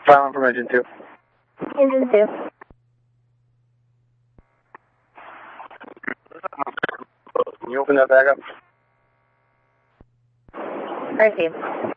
Silent from engine 2. Engine 2. Can you open that back up? Received.